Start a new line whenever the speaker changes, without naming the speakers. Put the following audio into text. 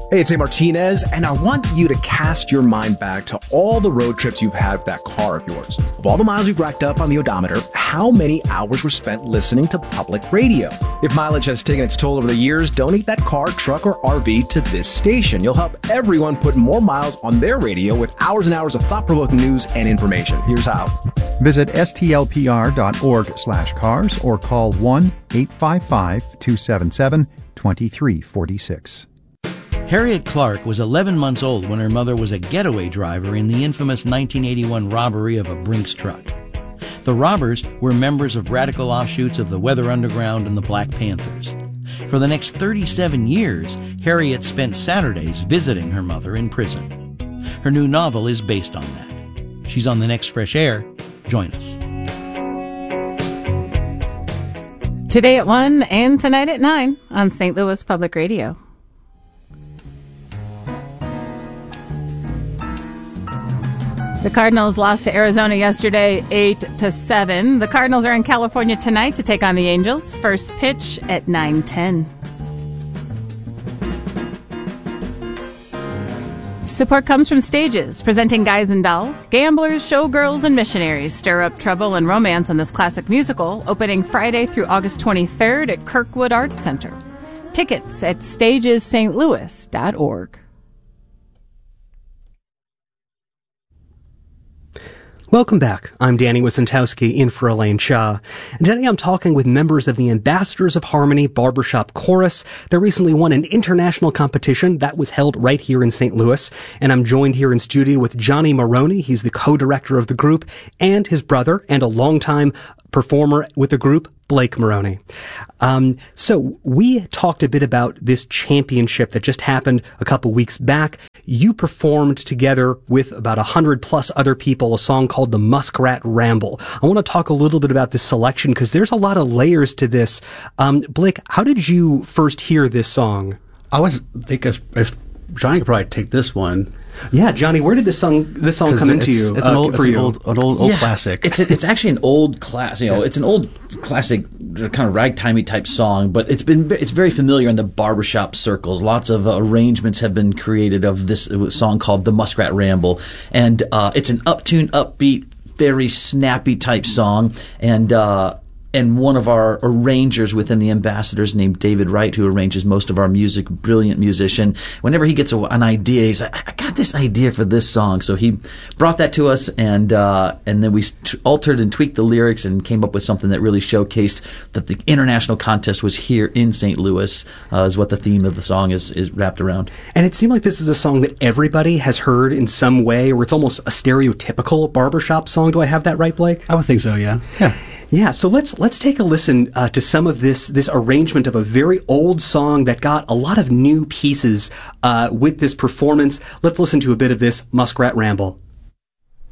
Hey, it's A. Martinez, and I want you to cast your mind back to all the road trips you've had with that car of yours. Of all the miles you've racked up on the odometer, how many hours were spent listening to public radio? If mileage has taken its toll over the years, donate that car, truck, or RV to this station. You'll help everyone put more miles on their radio with hours and hours of thought-provoking news and information. Here's how.
Visit stlpr.org/cars or call 1-855-277-2346.
Harriet Clark was 11 months old when her mother was a getaway driver in the infamous 1981 robbery of a Brinks truck. The robbers were members of radical offshoots of the Weather Underground and the Black Panthers. For the next 37 years, Harriet spent Saturdays visiting her mother in prison. Her new novel is based on that. She's on the next Fresh Air. Join us.
Today at 1 and tonight at 9 on St. Louis Public Radio. The Cardinals lost to Arizona yesterday 8-7. The Cardinals are in California tonight to take on the Angels. First pitch at 9:10. Support comes from Stages, presenting Guys and Dolls. Gamblers, showgirls, and missionaries stir up trouble and romance on this classic musical, opening Friday through August 23rd at Kirkwood Arts Center. Tickets at stagesstlouis.org.
Welcome back. I'm Danny Wysentowski in for Elaine Cha. And today I'm talking with members of the Ambassadors of Harmony Barbershop Chorus. They recently won an international competition that was held right here in St. Louis. And I'm joined here in studio with Johnny Maroney. He's the co-director of the group, and his brother and a longtime performer with the group, Blake Maroney. So we talked a bit about this championship that just happened a couple weeks back. You performed together with about 100 plus other people a song called The Muskrat Ramble. I want to talk a little bit about this selection because there's a lot of layers to this. Blake, how did you first hear this song?
I think if Johnny could probably take this one.
Yeah, Johnny, where did this song come into you?
It's an old classic.
It's actually an old class. It's an old classic kind of ragtimey type song, but it's very familiar in the barbershop circles. Lots of arrangements have been created of this song called "The Muskrat Ramble," and it's an uptune, upbeat, very snappy type song, and one of our arrangers within the Ambassadors named David Wright, who arranges most of our music, brilliant musician. Whenever he gets an idea, he's like, I got this idea for this song. So he brought that to us, and then we altered and tweaked the lyrics and came up with something that really showcased that the international contest was here in St. Louis, is what the theme of the song is wrapped around.
And it seemed like this is a song that everybody has heard in some way, or it's almost a stereotypical barbershop song. Do I have that right, Blake?
I would think so, yeah.
Yeah, so let's take a listen to some of this arrangement of a very old song that got a lot of new pieces with this performance. Let's listen to a bit of this Muskrat Ramble.